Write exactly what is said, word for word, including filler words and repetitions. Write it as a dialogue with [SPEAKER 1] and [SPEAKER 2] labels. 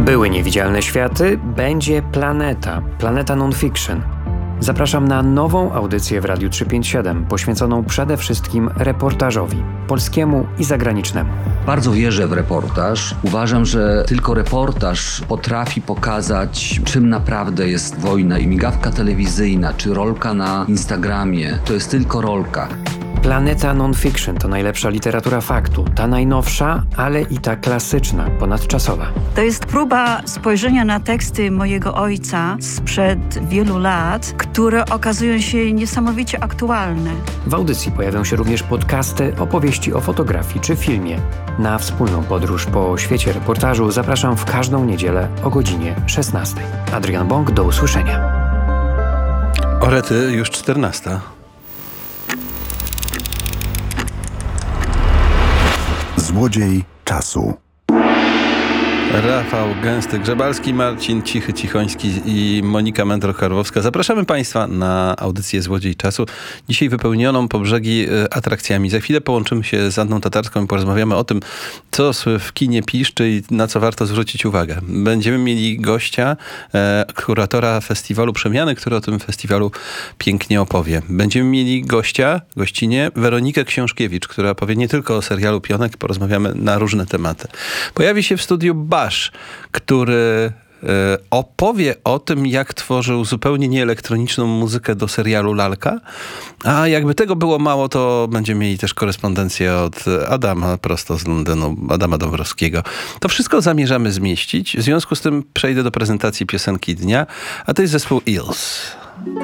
[SPEAKER 1] Były niewidzialne światy, będzie Planeta, Planeta Non-Fiction. Zapraszam na nową audycję w Radiu trzysta pięćdziesiąt siedem, poświęconą przede wszystkim reportażowi, polskiemu i zagranicznemu.
[SPEAKER 2] Bardzo wierzę w reportaż. Uważam, że tylko reportaż potrafi pokazać, czym naprawdę jest wojna. I migawka telewizyjna, czy rolka na Instagramie, to jest tylko rolka.
[SPEAKER 1] Planeta Non-Fiction to najlepsza literatura faktu, ta najnowsza, ale i ta klasyczna, ponadczasowa.
[SPEAKER 3] To jest próba spojrzenia na teksty mojego ojca sprzed wielu lat, które okazują się niesamowicie aktualne.
[SPEAKER 1] W audycji pojawią się również podcasty, opowieści o fotografii czy filmie. Na wspólną podróż po świecie reportażu zapraszam w każdą niedzielę o godzinie szesnastej. Adrian Bąk, do usłyszenia.
[SPEAKER 4] Orety, już czternasta.
[SPEAKER 5] Złodziej czasu.
[SPEAKER 4] Rafał Gęsty-Grzebalski, Marcin Cichy-Cichoński i Monika Mędrok-Karłowska. Zapraszamy Państwa na audycję Złodziej Czasu. Dzisiaj wypełnioną po brzegi atrakcjami. Za chwilę połączymy się z Anną Tatarską i porozmawiamy o tym, co w kinie piszczy i na co warto zwrócić uwagę. Będziemy mieli gościa, e, kuratora festiwalu Przemiany, który o tym festiwalu pięknie opowie. Będziemy mieli gościa, gościnie, Weronikę Książkiewicz, która powie nie tylko o serialu Pionek, porozmawiamy na różne tematy. Pojawi się w studiu Basz, który e, opowie o tym, jak tworzył zupełnie nieelektroniczną muzykę do serialu Lalka. A jakby tego było mało, to będziemy mieli też korespondencję od Adama, prosto z Londynu, Adama Dąbrowskiego. To wszystko zamierzamy zmieścić. W związku z tym przejdę do prezentacji piosenki dnia, a to jest zespół Eels.